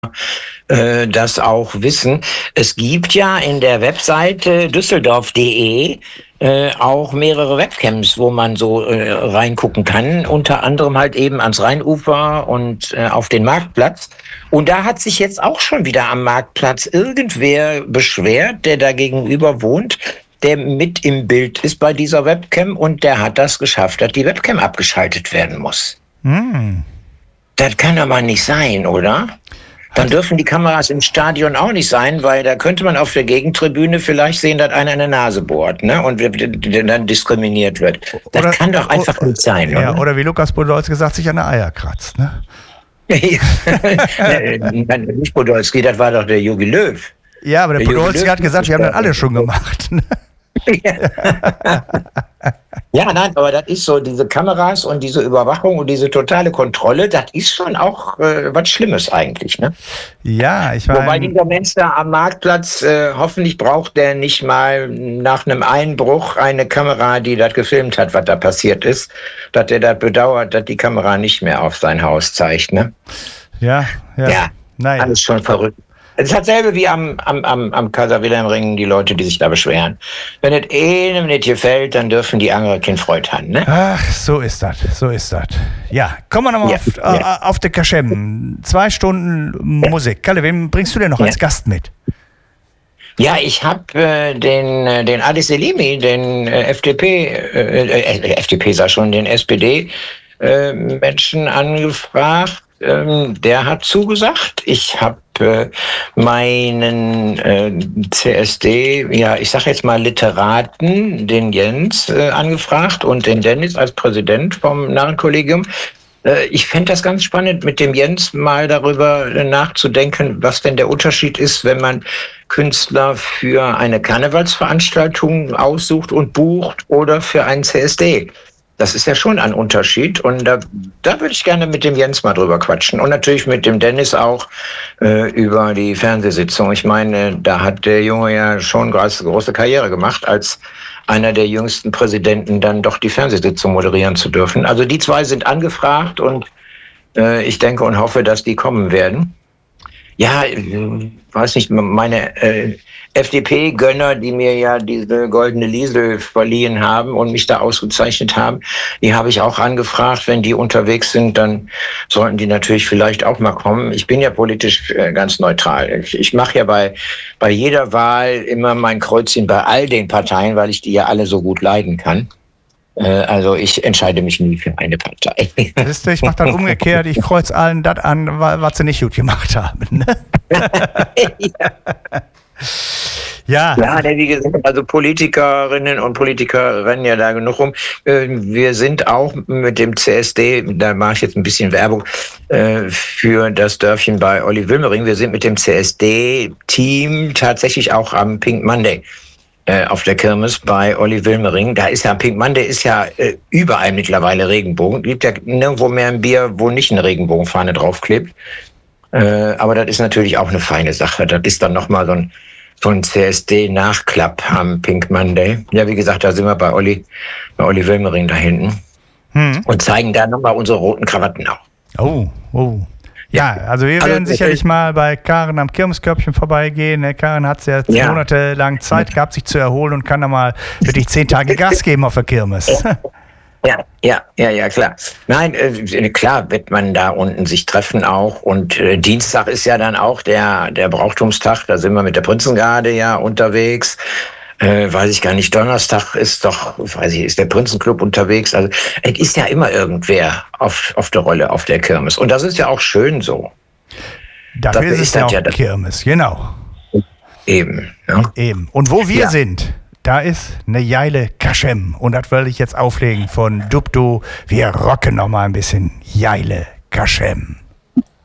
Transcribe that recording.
das auch wissen. Es gibt ja in der Webseite düsseldorf.de auch mehrere Webcams, wo man so reingucken kann, unter anderem halt eben ans Rheinufer und auf den Marktplatz. Und da hat sich jetzt auch schon wieder am Marktplatz irgendwer beschwert, der da gegenüber wohnt, der mit im Bild ist bei dieser Webcam, und der hat das geschafft, dass die Webcam abgeschaltet werden muss. Das kann aber nicht sein, oder? Dann dürfen die Kameras im Stadion auch nicht sein, weil da könnte man auf der Gegentribüne vielleicht sehen, dass einer in der Nase bohrt, ne? Und dann diskriminiert wird. Das kann doch einfach nicht sein, oder? Ja, oder wie Lukas Podolski gesagt, sich an der Eier kratzt, ne? Nicht Podolski, das war doch der Jogi Löw. Ja, aber der Podolski hat gesagt, wir haben das alle schon gemacht. Ne? Ja, nein, aber das ist so, diese Kameras und diese Überwachung und diese totale Kontrolle, das ist schon auch was Schlimmes eigentlich, ne? Ja, ich meine... Wobei dieser Mensch da am Marktplatz, hoffentlich braucht der nicht mal nach einem Einbruch eine Kamera, die das gefilmt hat, was da passiert ist, dass der das bedauert, dass die Kamera nicht mehr auf sein Haus zeigt, ne? Ja. Nein. Alles schon verrückt. Es ist dasselbe wie am Kaiser-Wilhelm-Ring, die Leute, die sich da beschweren. Wenn es einem nicht gefällt, dann dürfen die andere kein Freude haben, ne? Ach, so ist das. Ja, kommen wir nochmal auf der Kaschem. 2 Stunden Musik. Kalle, wen bringst du denn noch als Gast mit? Ja, ich habe den Adi Selimi, den den SPD-Menschen angefragt. Der hat zugesagt. Ich habe meinen CSD, ich sage jetzt mal Literaten, den Jens angefragt und den Dennis als Präsident vom Narrenkollegium. Ich fände das ganz spannend, mit dem Jens mal darüber nachzudenken, was denn der Unterschied ist, wenn man Künstler für eine Karnevalsveranstaltung aussucht und bucht oder für einen CSD. Das ist ja schon ein Unterschied, und da würde ich gerne mit dem Jens mal drüber quatschen und natürlich mit dem Dennis auch über die Fernsehsitzung. Ich meine, da hat der Junge ja schon große Karriere gemacht, als einer der jüngsten Präsidenten dann doch die Fernsehsitzung moderieren zu dürfen. Also die 2 sind angefragt, und ich denke und hoffe, dass die kommen werden. Ja, weiß nicht, meine FDP-Gönner, die mir ja diese goldene Liesel verliehen haben und mich da ausgezeichnet haben, die habe ich auch angefragt. Wenn die unterwegs sind, dann sollten die natürlich vielleicht auch mal kommen. Ich bin ja politisch ganz neutral. Ich mache ja bei jeder Wahl immer mein Kreuzchen bei all den Parteien, weil ich die ja alle so gut leiden kann. Also ich entscheide mich nie für eine Partei. Siehst du, ich mache dann umgekehrt, ich kreuze allen das an, was sie nicht gut gemacht haben. Ne? Ja, wie gesagt, also Politikerinnen und Politiker rennen ja da genug rum. Wir sind auch mit dem CSD, da mache ich jetzt ein bisschen Werbung für das Dörfchen bei Olli Wilmering, wir sind mit dem CSD-Team tatsächlich auch am Pink Monday auf der Kirmes bei Olli Wilmering. Da ist ja Pink Monday, ist ja überall mittlerweile Regenbogen. Gibt ja nirgendwo mehr ein Bier, wo nicht eine Regenbogenfahne draufklebt. Aber das ist natürlich auch eine feine Sache. Das ist dann nochmal so ein CSD-Nachklapp am Pink Monday. Ja, wie gesagt, da sind wir bei Olli Wilmering da hinten. Und zeigen da nochmal unsere roten Krawatten auch. Oh. Ja, also wir werden sicherlich mal bei Karen am Kirmeskörbchen vorbeigehen. Karen hat ja monatelang Zeit gehabt, sich zu erholen, und kann da mal wirklich 10 Tage Gas geben auf der Kirmes. Ja, klar. Nein, klar wird man da unten sich treffen auch. Und Dienstag ist ja dann auch der Brauchtumstag. Da sind wir mit der Prinzengarde ja unterwegs. Weiß ich gar nicht, Donnerstag ist der Prinzenclub unterwegs. Also es ist ja immer irgendwer auf der Rolle auf der Kirmes. Und das ist ja auch schön so. Dafür ist es ja auch Kirmes, genau. Eben. Ja. Eben. Und wo wir sind, da ist eine Jeile Kaschem. Und das will ich jetzt auflegen von Dubdo. Wir rocken noch mal ein bisschen Jeile Kaschem.